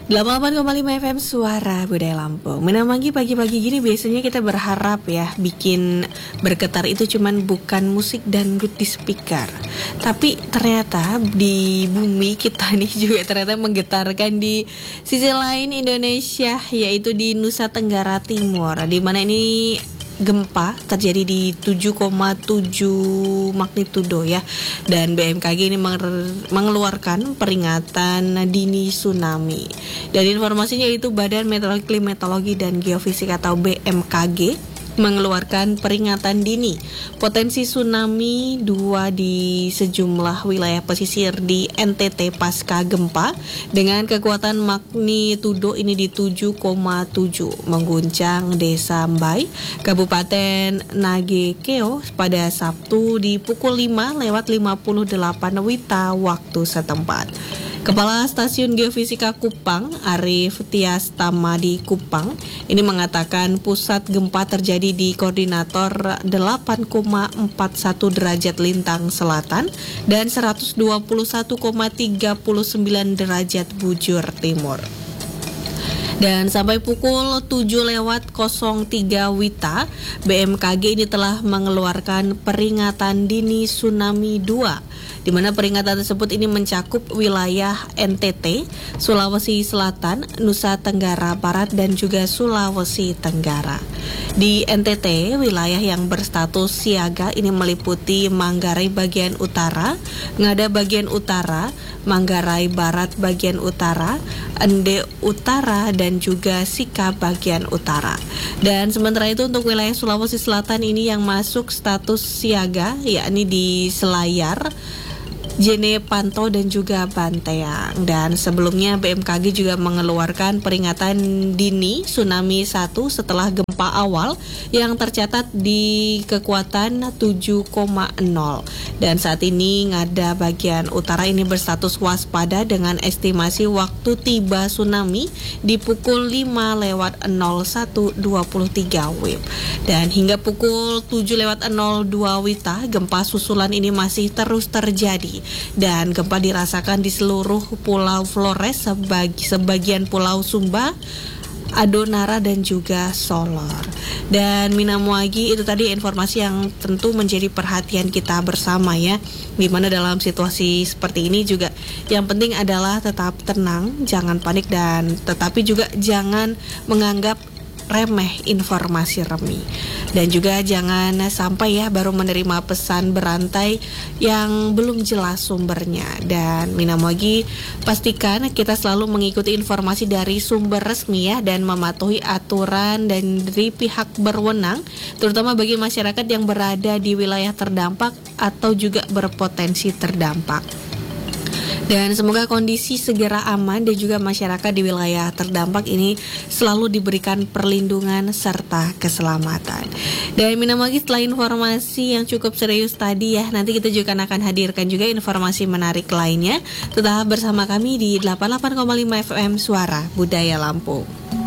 88,5 FM Suara Budaya Lampung. Menamagi pagi-pagi gini biasanya kita berharap ya bikin bergetar itu cuman bukan musik dangdut di speaker, tapi ternyata di bumi kita nih juga ternyata menggetarkan di sisi lain Indonesia, yaitu di Nusa Tenggara Timur, di mana ini gempa terjadi di 7,7 magnitudo ya. Dan BMKG ini mengeluarkan peringatan dini tsunami. Dan informasinya itu Badan Meteorologi, Klimatologi dan Geofisika atau BMKG mengeluarkan peringatan dini potensi tsunami 2 di sejumlah wilayah pesisir di NTT pasca gempa dengan kekuatan magnitudo ini di 7,7 mengguncang Desa Mbai, Kabupaten Nagekeo pada Sabtu di pukul 5:58 WITA waktu setempat. Kepala Stasiun Geofisika Kupang, Arif Tiastama di Kupang, ini mengatakan pusat gempa terjadi di koordinator 8,41 derajat lintang selatan dan 121,39 derajat bujur timur. Dan sampai pukul 7:03 WITA, BMKG ini telah mengeluarkan peringatan dini tsunami 2, di mana peringatan tersebut ini mencakup wilayah NTT, Sulawesi Selatan, Nusa Tenggara Barat, dan juga Sulawesi Tenggara. Di NTT, wilayah yang berstatus siaga ini meliputi Manggarai bagian utara, Ngada bagian utara, Manggarai Barat bagian utara, Ende Utara, dan juga Sika bagian utara. Dan sementara itu untuk wilayah Sulawesi Selatan ini yang masuk status siaga, yakni di Selayar, Jene Panto, dan juga Banteang. Dan sebelumnya BMKG juga mengeluarkan peringatan dini tsunami 1 setelah gempa awal yang tercatat di kekuatan 7,0. Dan saat ini Ngada bagian utara ini berstatus waspada dengan estimasi waktu tiba tsunami di pukul 5:01:23 WIB. Dan hingga pukul 7:02 WITA, gempa susulan ini masih terus terjadi. Dan gempa dirasakan di seluruh Pulau Flores, sebagian Pulau Sumba, Adonara, dan juga Solor. Dan Minamuagi, itu tadi informasi yang tentu menjadi perhatian kita bersama ya, dimana dalam situasi seperti ini juga yang penting adalah tetap tenang, jangan panik, dan tetapi juga jangan menganggap remeh informasi remi. Dan juga jangan sampai ya baru menerima pesan berantai yang belum jelas sumbernya. Dan Minamuagi, pastikan kita selalu mengikuti informasi dari sumber resmi ya, dan mematuhi aturan dan dari pihak berwenang, terutama bagi masyarakat yang berada di wilayah terdampak atau juga berpotensi terdampak. Dan semoga kondisi segera aman dan juga masyarakat di wilayah terdampak ini selalu diberikan perlindungan serta keselamatan. Dan Minamagi, setelah informasi yang cukup serius tadi ya, nanti kita juga akan hadirkan juga informasi menarik lainnya. Tetap bersama kami di 88,5 FM Suara Budaya Lampung.